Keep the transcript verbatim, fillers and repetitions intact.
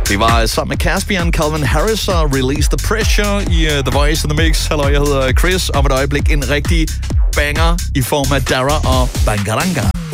Det var sammen med Caspian, Calvin Harris og Release the Pressure i uh, The Voice in the Mix. Hallo, jeg hedder Chris. Om et øjeblik en rigtig banger i form af Dara og Bangaranga.